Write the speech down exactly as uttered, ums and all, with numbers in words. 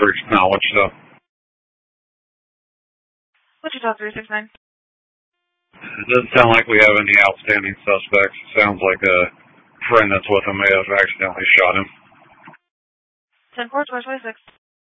reached knowledge, so. Wichita three six nine. It doesn't sound like we have any outstanding suspects. It sounds like a friend that's with him may have accidentally shot him. ten four twenty twenty-six.